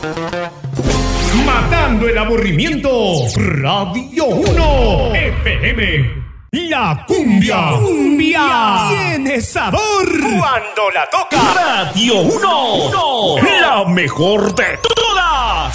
Matando el aburrimiento, Radio 1 FM. La cumbia tiene sabor cuando la toca Radio 1, la mejor de todas.